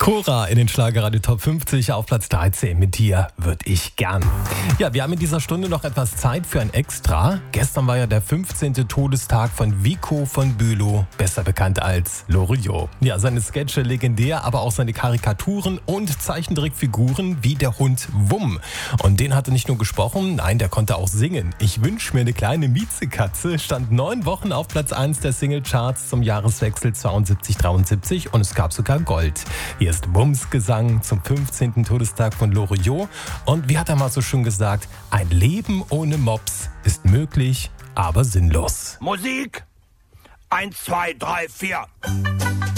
Cora in den Schlagerradio Top 50 auf Platz 13. Mit dir würd ich gern. Ja, wir haben in dieser Stunde noch etwas Zeit für ein Extra. Gestern war ja der 15. Todestag von Vico von Bülow, besser bekannt als Loriot. Ja, seine Sketche legendär, aber auch seine Karikaturen und Zeichentrickfiguren wie der Hund Wumm. Und den hat er nicht nur gesprochen, nein, der konnte auch singen. Ich wünsch mir eine kleine Miezekatze stand 9 Wochen auf Platz 1 der Singlecharts zum Jahreswechsel 72-73 und es gab sogar Gold. Hier ist Wumms Gesang zum 15. Todestag von Loriot. Und wie hat er mal so schön gesagt, ein Leben ohne Mops ist möglich, aber sinnlos. Musik 1, 2, 3, 4.